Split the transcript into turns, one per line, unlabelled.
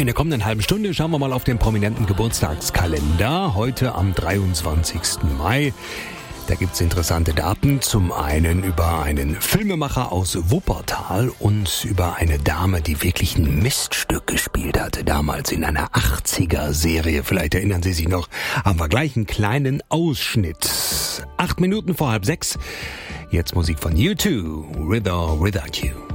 In der kommenden halben Stunde schauen wir mal auf den prominenten Geburtstagskalender. Heute am 23. Mai. Da gibt's interessante Daten. Zum einen über einen Filmemacher aus Wuppertal und über eine Dame, die wirklich ein Miststück gespielt hatte, damals in einer 80er-Serie. Vielleicht erinnern Sie sich noch, haben wir gleich einen kleinen Ausschnitt. 8 Minuten vor 5:30. Jetzt Musik von U2, With or Without You.